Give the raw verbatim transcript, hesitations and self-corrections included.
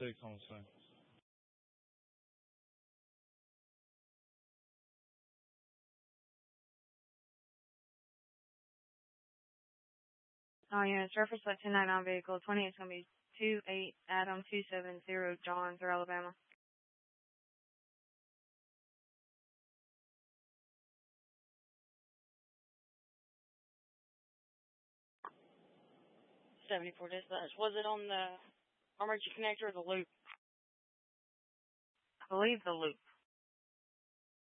six on the scene. Oh, yeah, it's reference at ten ninety-nine vehicle. twenty is going to be two eight Adam two seven zero John through Alabama. seventy-four dispatch. Was it on the emergency connector or the loop? I believe the loop.